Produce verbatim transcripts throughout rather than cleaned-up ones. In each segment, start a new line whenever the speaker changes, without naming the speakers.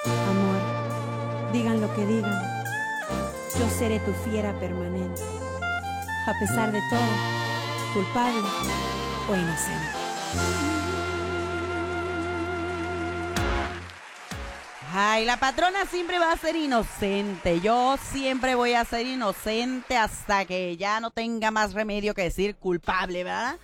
Amor, digan lo que digan, yo seré tu fiera permanente, a pesar de todo, culpable o inocente.
Ay, la patrona siempre va a ser inocente. Yo siempre voy a ser inocente hasta que ya no tenga más remedio que decir culpable, ¿verdad?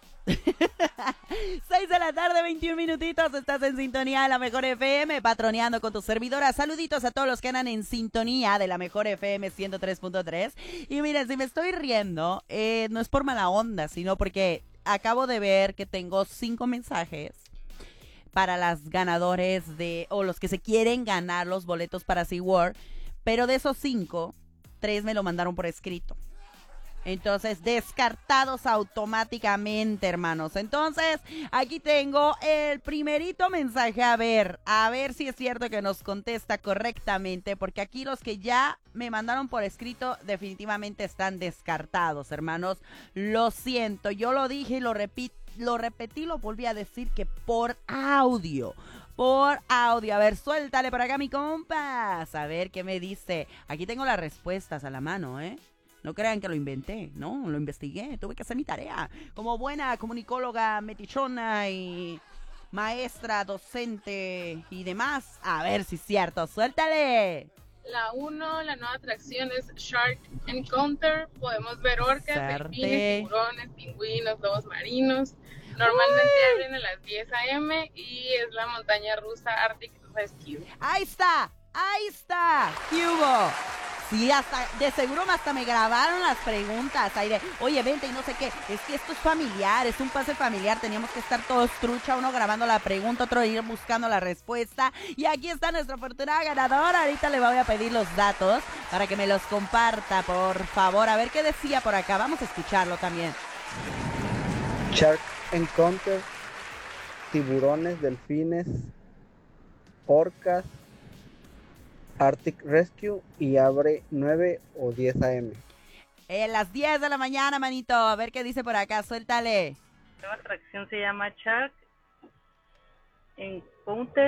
seis de la tarde, veintiún minutitos. Estás en sintonía de la Mejor F M, patroneando con tu servidora. Saluditos a todos los que andan en sintonía de la Mejor F M ciento tres punto tres. Y miren, si me estoy riendo, eh, no es por mala onda, sino porque acabo de ver que tengo cinco mensajes para las ganadores de, o los que se quieren ganar los boletos para SeaWorld, pero de esos cinco, tres me lo mandaron por escrito. Entonces, descartados automáticamente, hermanos. Entonces, aquí tengo el primerito mensaje. A ver, a ver si es cierto que nos contesta correctamente, porque aquí los que ya me mandaron por escrito definitivamente están descartados, hermanos. Lo siento, yo lo dije y lo repito. Lo repetí, lo volví a decir que por audio, por audio. A ver, suéltale por acá, mi compas. A ver qué me dice. Aquí tengo las respuestas a la mano, ¿eh? No crean que lo inventé, no, lo investigué. Tuve que hacer mi tarea. Como buena comunicóloga, metichona y maestra, docente y demás. A ver si es cierto, suéltale.
La uno, la nueva atracción es Shark Encounter. Podemos ver orcas, delfines, tiburones, pingüinos, lobos marinos. Normalmente Uy. abren a las diez a eme y es la montaña rusa Arctic Rescue.
Ahí está, ahí está. ¿Qué hubo? Sí, hasta, de seguro hasta me grabaron las preguntas ahí de, oye, vente y no sé qué, es que esto es familiar, es un pase familiar, teníamos que estar todos trucha, uno grabando la pregunta, otro ir buscando la respuesta, y aquí está nuestra afortunada ganadora. Ahorita le voy a pedir los datos para que me los comparta, por favor, a ver qué decía por acá, vamos a escucharlo también.
Shark Encounter, tiburones, delfines, orcas, Arctic Rescue, y abre nueve o diez a eme.
En las diez de la mañana, manito. A ver qué dice por acá. Suéltale.
La atracción se llama Shark Encounter.